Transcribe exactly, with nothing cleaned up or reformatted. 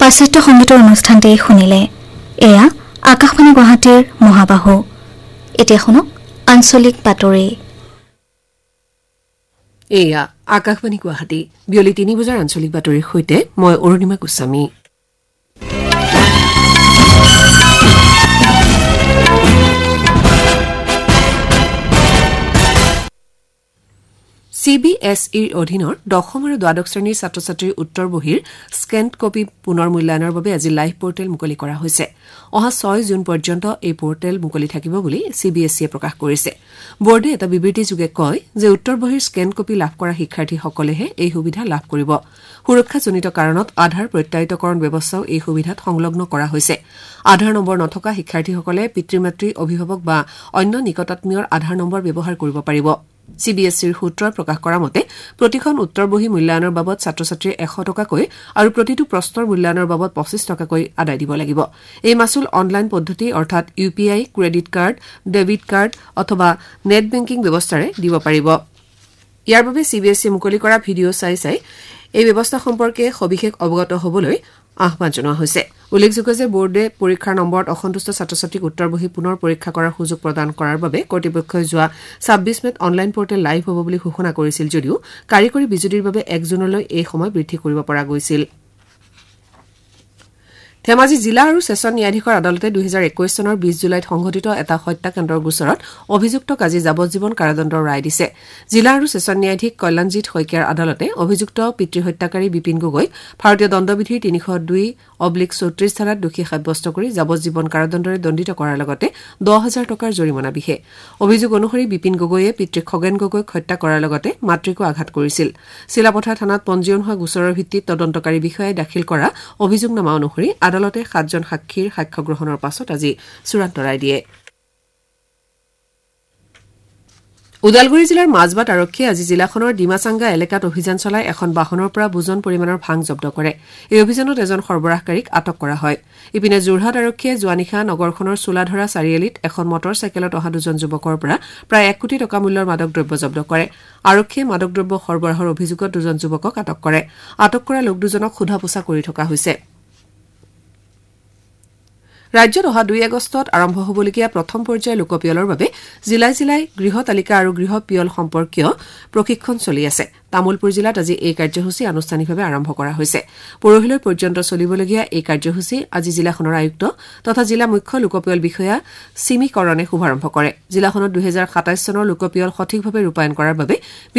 পাশ্চাত্য সংগীতৰ অনুষ্ঠানটি শুনিলে। এয়া আকাশবাণী গুৱাহাটীৰ মহাবাহু। এতিয়া শুনক আঞ্চলিক বাতৰি। এয়া আকাশবাণী গুৱাহাটী বিয়লি তিনি বজাৰ আঞ্চলিক বাতৰিৰ সৈতে মই Arunima Goswami. C B S ইৰ অধীনৰ দশম আৰু দ্বাদশ শ্ৰেণীৰ ছাত্ৰ ছাত্ৰীৰ উত্তৰ বহীৰ স্কেন্ড কপি পুনৰ মূল্যায়নৰ বাবে আজি লাইভ পৰ্টেল মুকলি কৰা হৈছে। অহা ছয় জুন পৰ্যন্ত এই পৰ্টেল মুকলি থাকিব বুলি চি বি এছ ইয়ে প্ৰকাশ কৰিছে। বোৰ্ডে এটা বিবৃতিযোগে কয় যে উত্তৰ বহীৰ স্কেন কপি লাভ কৰা শিক্ষাৰ্থীসকলেহে এই সুবিধা লাভ কৰিব। সুৰক্ষাজনিত কাৰণত আধাৰ প্ৰত্যায়িতকৰণ ব্যৱস্থাও এই সুবিধাত সংলগ্ন কৰা হৈছে। আধাৰ নম্বৰ নথকা শিক্ষাৰ্থীসকলে পিতৃ মাতৃ অভিভাৱক বা অন্য নিকটাত্মীয়ৰ আধাৰ নম্বৰ ব্যৱহাৰ কৰিব পাৰিব। চি বি এছ ইৰ সূত্ৰই প্ৰকাশ কৰা মতে প্ৰতিখন উত্তৰ বহী মূল্যায়নৰ বাবদ ছাত্ৰ ছাত্ৰীয়ে এশ টকাকৈ আৰু প্ৰতিটো প্ৰশ্নৰ মূল্যায়নৰ বাবদ পঁচিছ টকাকৈ আদায় দিব লাগিব। এই মাচুল অনলাইন পদ্ধতি অৰ্থাৎ ইউ পি আই, ক্ৰেডিট কাৰ্ড, ডেবিট কাৰ্ড অথবা নেট বেংকিং ব্যৱস্থাৰে দিব পাৰিব। ইয়াৰ বাবে চি বি এছ ইয়ে মুকলি কৰা ভিডিঅ' চাই চাই এই ব্যৱস্থা সম্পৰ্কে সবিশেষ অৱগত হ'বলৈ আহ্বান জনোৱা হৈছে। উল্লেখযোগ্য যে বোৰ্ডে পৰীক্ষাৰ নম্বৰত অসন্তুষ্ট ছাত্ৰ ছাত্ৰীক উত্তৰ বহী পুনৰ পৰীক্ষা কৰাৰ সুযোগ প্ৰদান কৰাৰ বাবে কৰ্তৃপক্ষই যোৱা ছাব্বিছ মেত অনলাইন পৰ্টেল লাইভ হ'ব বুলি ঘোষণা কৰিছিল যদিও কাৰিকৰী বিজুতিৰ বাবে এক জুনলৈ এই সময় বৃদ্ধি কৰিব পৰা গৈছিল। ধেমাজি জিলা আৰু ছেছন ন্যায়াধীশৰ আদালতে দুহেজাৰ একৈশ চনৰ বিশ জুলাইত সংঘটিত এটা হত্যাকাণ্ডৰ গোচৰত অভিযুক্তক আজি যাৱজ্জীৱন কাৰাদণ্ডৰ ৰায় দিছে। জিলা আৰু ছেছন ন্যায়াধীশ কল্যাণজিৎ শইকীয়াৰ আদালতে অভিযুক্ত পিতৃ হত্যাকাৰী বিপিন গগৈক ভাৰতীয় দণ্ডবিধিৰ তিনিশ দুই অব্লিক চৌত্ৰিশ ধাৰাত দোষী সাব্যস্ত কৰি যাৱজ্জীৱন কাৰাদণ্ডৰে দণ্ডিত কৰাৰ লগতে দহ হাজাৰ টকাৰ জৰিমনা বিহে। অভিযোগ অনুসৰি বিপিন গগৈয়ে পিতৃ খগেন গগৈক হত্যা কৰাৰ লগতে মাতৃকো আঘাত কৰিছিল। চিলাপথাৰ থানাত পঞ্জীয়ন হোৱা গোচৰৰ ভিত্তিত তদন্তকাৰী বিষয়াই দাখিল কৰা অভিযোগনামা অনুসৰি আদালতে সাতজন সাক্ষীৰ সাক্ষ্য গ্ৰহণৰ পাছত আজি চূড়ান্ত ৰায় দিয়ে। ওদালগুৰি জিলাৰ মাজবাট আৰক্ষীয়ে আজি জিলাখনৰ ডিমাচাংগা এলেকাত অভিযান চলাই এখন বাহনৰ পৰা বুজন পৰিমাণৰ ভাং জব্দ কৰে। এই অভিযানত এজন সৰবৰাহকাৰীক আটক কৰা হয়। ইপিনে যোৰহাট আৰক্ষীয়ে যোৱা নিশা নগৰখনৰ চোলাধৰা চাৰিআলিত এখন মটৰ চাইকেলত অহা দুজন যুৱকৰ পৰা প্ৰায় এক কোটি টকা মূল্যৰ মাদক দ্ৰব্য জব্দ কৰে। আৰক্ষীয়ে মাদক দ্ৰব্য সৰবৰাহৰ অভিযোগত দুজন যুৱকক আটক কৰে। আটক কৰা লোক দুজনক সোধা পোছা কৰি থকা হৈছে। ৰাজ্যত অহা দুই আগষ্টত আৰম্ভ হ'বলগীয়া প্ৰথম পৰ্যায়ৰ লোকপিয়লৰ বাবে জিলাই জিলাই গৃহ তালিকা আৰু গৃহ পিয়ল সম্পৰ্কীয় প্ৰশিক্ষণ চলি আছে। তামুলপুৰ জিলাত আজি এই কাৰ্যসূচী আনুষ্ঠানিকভাৱে আৰম্ভ কৰা হৈছে। পৰহিলৈ পৰ্যন্ত চলিবলগীয়া এই কাৰ্যসূচী আজি জিলাখনৰ আয়ুক্ত তথা জিলা মুখ্য লোকপিয়ল বিষয়া চিমি কৰণে শুভাৰম্ভ কৰে। জিলাখনত দুহেজাৰ সাতাইছ চনৰ লোকপিয়ল সঠিকভাৱে ৰূপায়ণ কৰাৰ বাবে